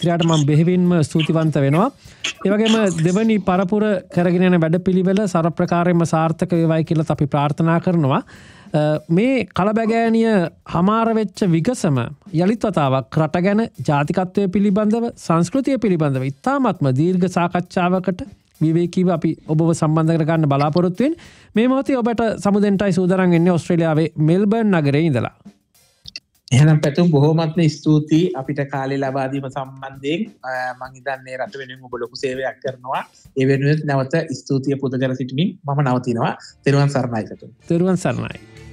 මෛත්‍රියට මම බෙහෙවින්ම ස්තුතිවන්ත වෙනවා. ඒ වගේම දෙවනි පරපුර කරගෙන යන වැඩපිළිවෙල සරප්‍රකාරයෙන්ම සාර්ථක වේවායි කියලා අපි ප්‍රාර්ථනා කරනවා. මේ කලබගෑනිය හමාර වෙච්ච විගසම යළිත් වතාවක් රට ගැන ජාතිකත්වය පිළිබඳව සංස්කෘතිය පිළිබඳව ඉතාමත්ම දීර්ඝ සාකච්ඡාවකට විවේකීව අපි ඔබව සම්බන්ධ කරගන්න බලාපොරොත්තු වෙන මේ මොහොතේ ඔබට සමුදෙන්ටයි සූදානම් වෙන්නේ ඕස්ට්‍රේලියාවේ මෙල්බර්න් නගරයේ ඉඳලා. එහෙනම් පැතුම් බොහෝමත්ම ස්තුතියි අපිට කාලේ ලබා දීම සම්බන්ධයෙන් මම හිතන්නේ රට වෙනුවෙන් ඔබ ලොකු සේවයක් කරනවා. ඒ වෙනුවෙන් නැවත ස්තුතිය පුද කර සිටිමින් මම නවතිනවා. තෙරුවන් සරණයි පැතුම්. තෙරුවන් සරණයි.